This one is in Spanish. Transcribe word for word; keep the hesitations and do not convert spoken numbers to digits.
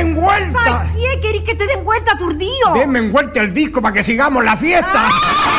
den vuelta. ¿Para qué querís que te den vuelta, aturdido? Denme vuelta el disco para que sigamos la fiesta.